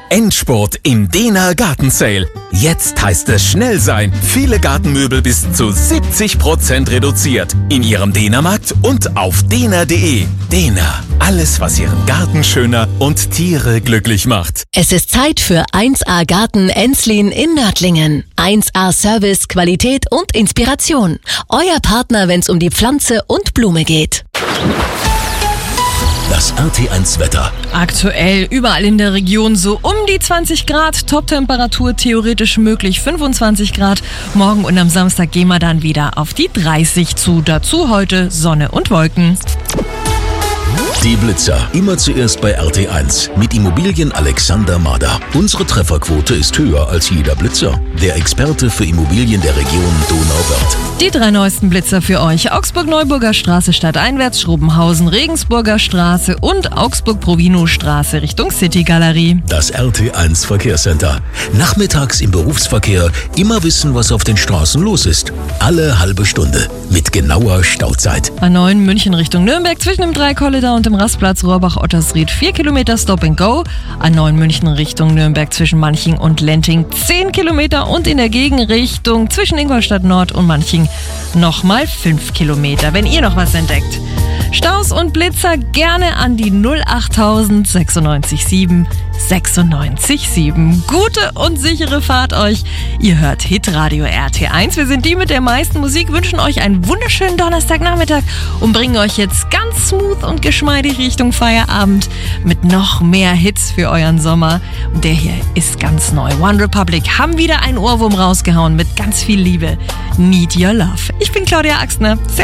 Endspurt im Dehner Garten Sale. Jetzt heißt es schnell sein. Viele Gartenmöbel bis zu 70% reduziert. In Ihrem Dehnermarkt und auf dehner.de. Dehner. Alles, was Ihren Garten schöner und Tiere glücklich macht. Es ist Zeit für 1A Garten Enslin in Nördlingen. 1A Service, Qualität und Inspiration. Euer Partner, wenn es um die Pflanze und Blume geht. Das RT1-Wetter. Aktuell überall in der Region so um die 20 Grad. Toptemperatur theoretisch möglich 25 Grad. Morgen und am Samstag gehen wir dann wieder auf die 30 zu. Dazu heute Sonne und Wolken. Die Blitzer. Immer zuerst bei RT1 mit Immobilien Alexander Mader. Unsere Trefferquote ist höher als jeder Blitzer. Der Experte für Immobilien der Region Donauwörth. Die 3 neuesten Blitzer für euch. Augsburg-Neuburger Straße stadteinwärts, Schrobenhausen, Regensburger Straße und Augsburg-Provino-Straße Richtung City-Galerie. Das RT1 Verkehrscenter. Nachmittags im Berufsverkehr immer wissen, was auf den Straßen los ist. Alle halbe Stunde mit genauer Stauzeit. A9 München Richtung Nürnberg zwischen dem Dreikollider und dem Rastplatz Rohrbach-Ottersried 4 Kilometer Stop and Go. A9 München Richtung Nürnberg zwischen Manching und Lenting 10 Kilometer und in der Gegenrichtung zwischen Ingolstadt Nord und Manching nochmal 5 Kilometer, wenn ihr noch was entdeckt. Staus und Blitzer gerne an die 08000 96 7 96 7. Gute und sichere Fahrt euch. Ihr hört Hitradio RT1. Wir sind die mit der meisten Musik, wünschen euch einen wunderschönen Donnerstagnachmittag und bringen euch jetzt ganz smooth und geschmeidig Richtung Feierabend mit noch mehr Hits für euren Sommer. Und der hier ist ganz neu. One Republic haben wieder einen Ohrwurm rausgehauen mit ganz viel Liebe. Need Your Love. Ich bin Claudia Axtner.